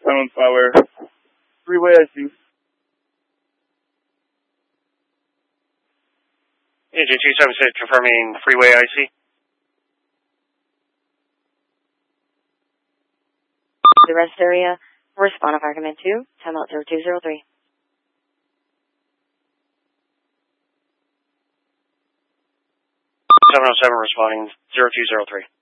Pound Power. Freeway IC. Agent 276 confirming freeway IC. The rest area, respond of argument 2, timeout 0203. 707 responding 0203.